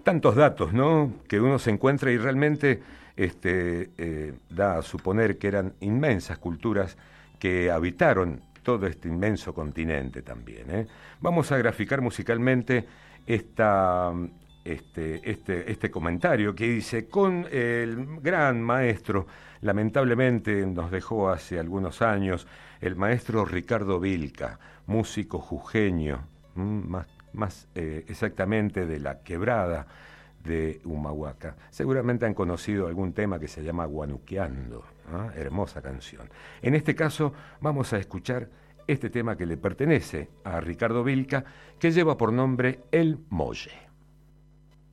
tantos datos, ¿no?, que uno se encuentra y realmente da a suponer que eran inmensas culturas que habitaron todo este inmenso continente también, ¿eh? Vamos a graficar musicalmente este comentario que dice: con el gran maestro, lamentablemente nos dejó hace algunos años, el maestro Ricardo Vilca, músico jujeño, más exactamente de la Quebrada de Humahuaca. Seguramente han conocido algún tema que se llama Guanuqueando, ¿no? Hermosa canción. En este caso vamos a escuchar este tema que le pertenece a Ricardo Vilca, que lleva por nombre El Molle.